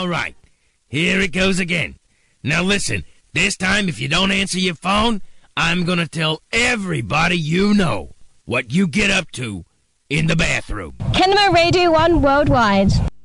All right, here it goes again. Now listen, this time if you don't answer your phone, I'm going to tell everybody you know what you get up to in the bathroom. Kinema Radio 1 Worldwide.